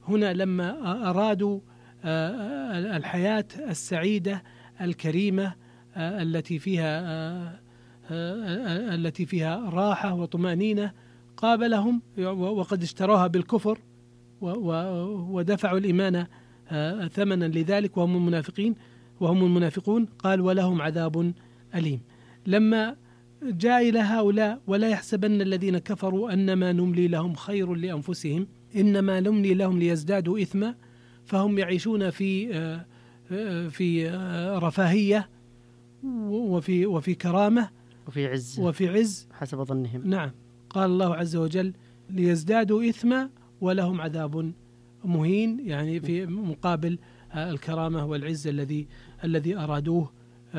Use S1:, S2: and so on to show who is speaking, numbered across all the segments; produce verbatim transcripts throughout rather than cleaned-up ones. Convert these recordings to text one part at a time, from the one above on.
S1: هنا لما أرادوا الحياة السعيدة الكريمة التي فيها التي فيها راحة وطمأنينة، قابلهم وقد اشتروها بالكفر ودفعوا الإيمان ثمنا لذلك وهم المنافقين وهم المنافقون، قال ولهم عذاب أليم. لما جاء إلى هؤلاء ولا يحسبن الذين كفروا أنما نملي لهم خير لأنفسهم إنما نملي لهم ليزدادوا إثما، فهم يعيشون في في رفاهية وفي وفي كرامة
S2: وفي عز
S1: وفي عز
S2: حسب ظنهم.
S1: نعم، قال الله عز وجل ليزدادوا إثما ولهم عذاب مهين، يعني في مقابل الكرامة والعز الذي الذي أرادوه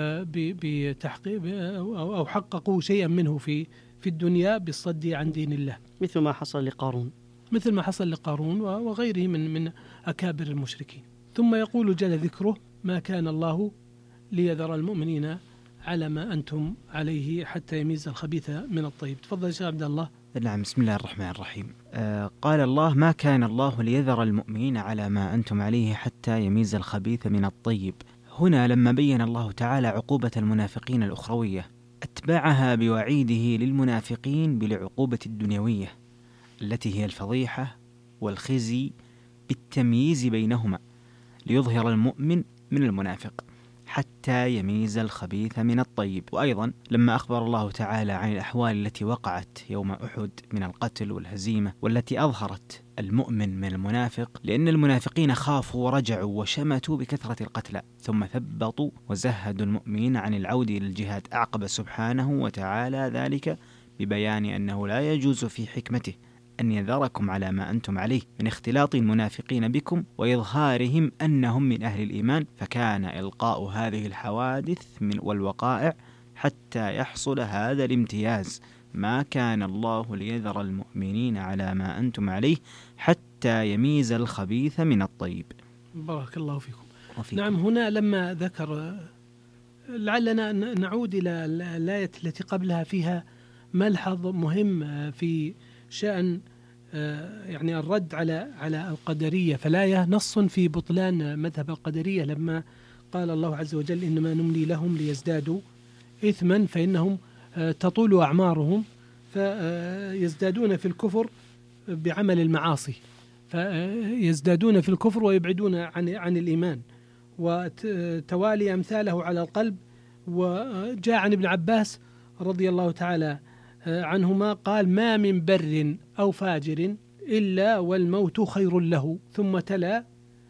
S1: بتحقيق أو حققوا شيئا منه في في الدنيا بالصد عن دين الله،
S2: مثل ما حصل لقارون
S1: مثل ما حصل لقارون وغيره من من أكابر المشركين. ثم يقول جل ذكره ما كان الله ليذر المؤمنين على ما أنتم عليه حتى يميز الخبيث من الطيب. تفضل يا شيخ عبد الله.
S3: نعم، بسم الله الرحمن الرحيم. آه قال الله ما كان الله ليذر المؤمنين على ما أنتم عليه حتى يميز الخبيث من الطيب. هنا لما بين الله تعالى عقوبة المنافقين الأخروية أتبعها بوعيده للمنافقين بالعقوبة الدنيوية التي هي الفضيحة والخزي بالتمييز بينهما ليظهر المؤمن من المنافق حتى يميز الخبيث من الطيب. وأيضا لما أخبر الله تعالى عن الأحوال التي وقعت يوم أحد من القتل والهزيمة والتي أظهرت المؤمن من المنافق، لأن المنافقين خافوا ورجعوا وشمتوا بكثرة القتلى ثم ثبطوا وزهدوا المؤمنين عن العودة إلى الجهاد، أعقب سبحانه وتعالى ذلك ببيان أنه لا يجوز في حكمته أن يذركم على ما أنتم عليه من اختلاط المنافقين بكم وإظهارهم أنهم من أهل الإيمان، فكان إلقاء هذه الحوادث من والوقائع حتى يحصل هذا الامتياز. ما كان الله ليذر المؤمنين على ما أنتم عليه حتى يميز الخبيث من الطيب.
S1: بارك الله فيكم.
S3: وفيكم.
S1: نعم، هنا لما ذكر، لعلنا نعود إلى الآية التي قبلها فيها ملحظ مهم في شأن يعني الرد على على القدرية، فالآية نص في بطلان مذهب القدرية لما قال الله عز وجل إنما نملي لهم ليزدادوا إثما فإنهم تطول أعمارهم فيزدادون في الكفر بعمل المعاصي، فيزدادون في الكفر ويبعدون عن عن الإيمان، وتوالي أمثاله على القلب. وجاء عن ابن عباس رضي الله تعالى عنهما قال ما من بر أو فاجر إلا والموت خير له، ثم تلا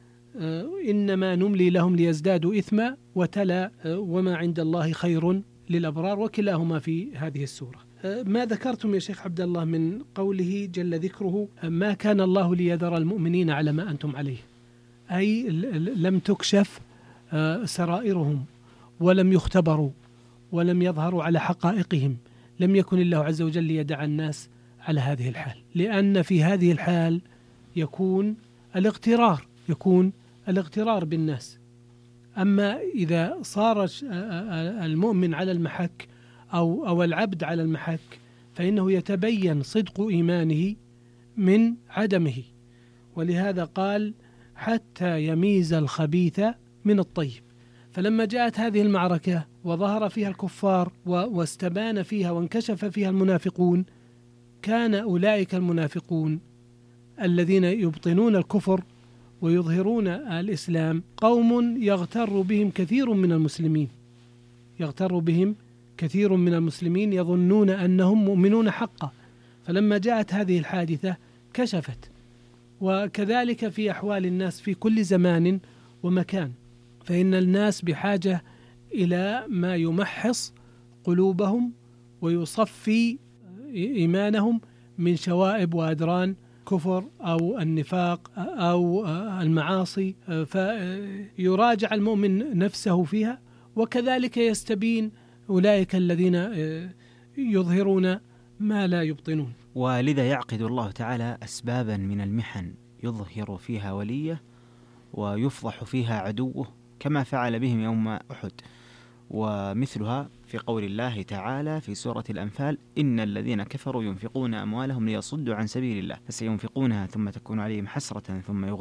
S1: إنما نملي لهم ليزدادوا إثما، وتلا وما عند الله خير للأبرار، وكلاهما في هذه السورة. ما ذكرتم يا شيخ عبد الله من قوله جل ذكره ما كان الله ليذر المؤمنين على ما أنتم عليه، أي لم تكشف سرائرهم ولم يختبروا ولم يظهروا على حقائقهم، لم يكن الله عز وجل ليدع الناس على هذه الحال، لأن في هذه الحال يكون الاغترار يكون الاغترار بالناس. أما إذا صار المؤمن على المحك أو أو العبد على المحك فإنه يتبين صدق إيمانه من عدمه، ولهذا قال حتى يميز الخبيث من الطيب. فلما جاءت هذه المعركة وظهر فيها الكفار واستبان فيها وانكشف فيها المنافقون، كان أولئك المنافقون الذين يبطنون الكفر ويظهرون الإسلام قوم يغتر بهم كثير من المسلمين يغتر بهم كثير من المسلمين يظنون أنهم مؤمنون حقا. فلما جاءت هذه الحادثة كشفت، وكذلك في أحوال الناس في كل زمان ومكان، فإن الناس بحاجة إلى ما يمحص قلوبهم ويصفي إيمانهم من شوائب وأدران كفر أو النفاق أو المعاصي، فيراجع المؤمن نفسه فيها، وكذلك يستبين أولئك الذين يظهرون ما لا يبطنون.
S3: ولذا يعقد الله تعالى أسبابا من المحن يظهر فيها وليه ويفضح فيها عدوه كما فعل بهم يوم أحد، ومثلها في قول الله تعالى في سورة الأنفال إن الذين كفروا ينفقون أموالهم ليصدوا عن سبيل الله فسينفقونها ثم تكون عليهم حسرة ثم